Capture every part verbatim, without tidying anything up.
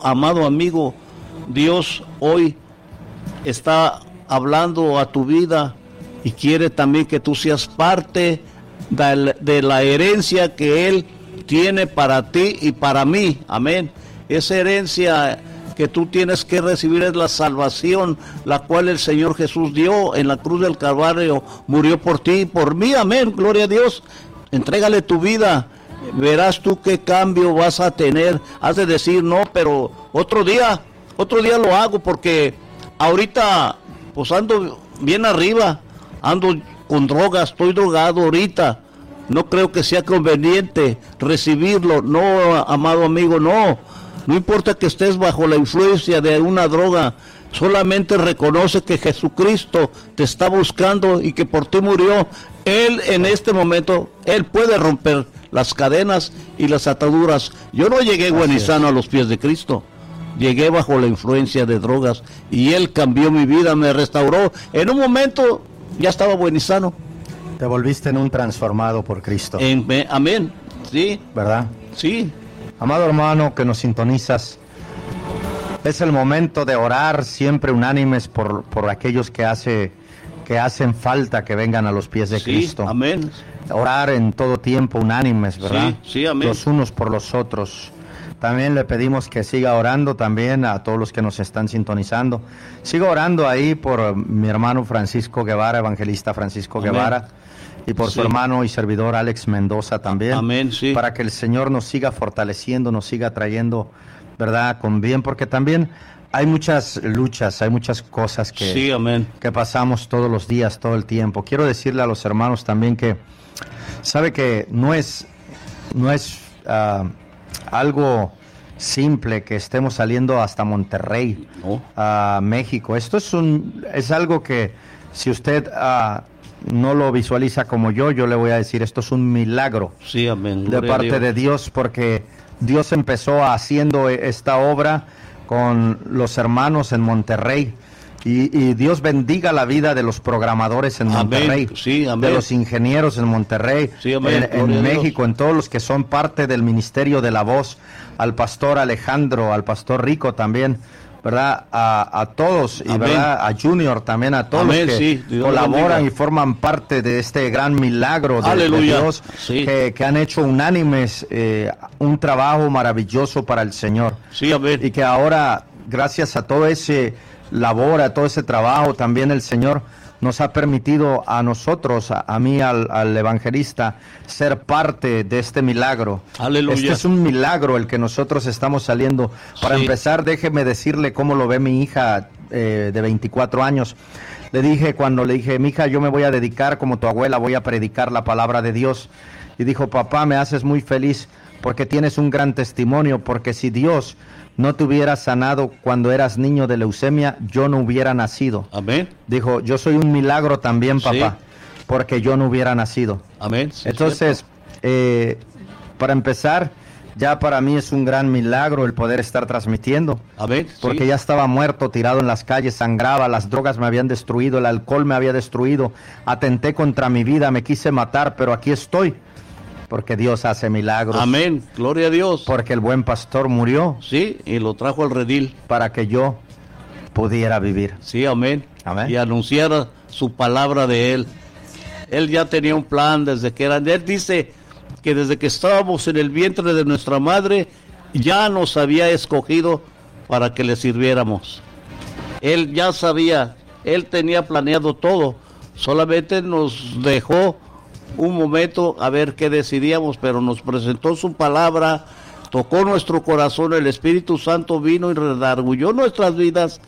amado amigo, Dios hoy está hablando a tu vida y quiere también que tú seas parte de, de la herencia que Él tiene para ti y para mí. Amén. Esa herencia que tú tienes que recibir es la salvación, la cual el Señor Jesús dio en la cruz del Calvario, murió por ti y por mí. Amén. Gloria a Dios. Entrégale tu vida. Verás tú qué cambio vas a tener. Has de decir, no, pero otro día, otro día lo hago, porque ahorita pues ando bien arriba, ando con drogas, estoy drogado ahorita. No creo que sea conveniente recibirlo. No, amado amigo, no. No importa que estés bajo la influencia de una droga, solamente reconoce que Jesucristo te está buscando y que por ti murió. Él en este momento, Él puede romper las cadenas y las ataduras. Yo no llegué bueno y sano a los pies de Cristo. Llegué bajo la influencia de drogas y Él cambió mi vida, me restauró. En un momento ya estaba bueno y sano. Te volviste en un transformado por Cristo. En, amén. Sí. ¿Verdad? Sí. Amado hermano que nos sintonizas, es el momento de orar siempre unánimes por, por aquellos que, hace, que hacen falta que vengan a los pies de sí, Cristo. Amén. Orar en todo tiempo unánimes, ¿verdad? Sí, sí, amén. Los unos por los otros. También le pedimos que siga orando también a todos los que nos están sintonizando. Siga orando ahí por mi hermano Francisco Guevara, evangelista Francisco amén. Guevara. Y por sí. su hermano y servidor Alex Mendoza también. Amén, sí. Para que el Señor nos siga fortaleciendo, nos siga trayendo, ¿verdad?, con bien, porque también hay muchas luchas, hay muchas cosas que, sí, amén. que pasamos todos los días, todo el tiempo. Quiero decirle a los hermanos también que, sabe que no es, no es uh, algo simple que estemos saliendo hasta Monterrey, no. a uh, México. Esto es un, es algo que si usted uh, no lo visualiza como yo, yo le voy a decir, esto es un milagro sí, amén. de parte Dios. de Dios, porque Dios empezó haciendo esta obra con los hermanos en Monterrey, y, y Dios bendiga la vida de los programadores en amén. Monterrey, sí, amén. de los ingenieros en Monterrey, sí, amén. en, en México, en todos los que son parte del Ministerio de la Voz, al pastor Alejandro, al pastor Rico también, ¿verdad? A, a todos, y amén. ¿verdad? A Junior también, a todos amén, los que sí, colaboran y forman parte de este gran milagro de, de Dios, sí. que, que han hecho unánimes eh, un trabajo maravilloso para el Señor. Sí, amén. Y que ahora, gracias a todo ese labor, a todo ese trabajo, también el Señor nos ha permitido a nosotros, a, a mí, al, al evangelista, ser parte de este milagro. Aleluya. Este es un milagro el que nosotros estamos saliendo. Para sí. empezar, déjeme decirle cómo lo ve mi hija eh, de veinticuatro años. Le dije, cuando le dije, mija, yo me voy a dedicar como tu abuela, voy a predicar la palabra de Dios. Y dijo, papá, me haces muy feliz porque tienes un gran testimonio, porque si Dios no te hubiera sanado cuando eras niño de leucemia, yo no hubiera nacido. Amén. Dijo, yo soy un milagro también, papá, sí. porque yo no hubiera nacido. Amén. Sí, entonces, eh, para empezar, ya para mí es un gran milagro el poder estar transmitiendo. Amén. Porque sí. ya estaba muerto, tirado en las calles, sangraba, las drogas me habían destruido, el alcohol me había destruido, atenté contra mi vida, me quise matar, pero aquí estoy. Porque Dios hace milagros. Amén, gloria a Dios. Porque el buen pastor murió. Sí, y lo trajo al redil. Para que yo pudiera vivir. Sí, amén. Amén. Y anunciara su palabra de Él. Él ya tenía un plan desde que era. Él dice que desde que estábamos en el vientre de nuestra madre, ya nos había escogido para que le sirviéramos. Él ya sabía, Él tenía planeado todo. Solamente nos dejó un momento a ver qué decidíamos, pero nos presentó su palabra, tocó nuestro corazón, el Espíritu Santo vino y redargulló nuestras vidas.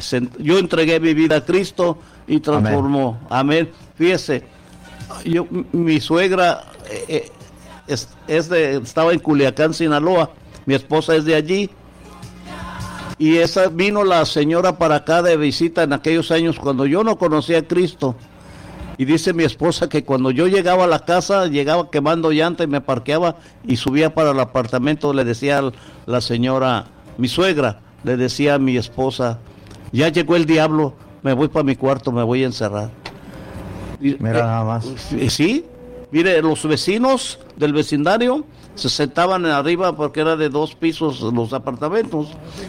Yo entregué mi vida a Cristo y transformó. Amén. Amén. Fíjese, yo, mi suegra eh, es, es de, estaba en Culiacán, Sinaloa, mi esposa es de allí, y esa vino la señora para acá de visita en aquellos años cuando yo no conocía a Cristo. Y dice mi esposa que cuando yo llegaba a la casa, llegaba quemando llanta y me parqueaba y subía para el apartamento, le decía a la señora, mi suegra, le decía a mi esposa, ya llegó el diablo, me voy para mi cuarto, me voy a encerrar. Y, Mira eh, nada más. Sí, mire, los vecinos del vecindario se sentaban arriba porque era de dos pisos los apartamentos.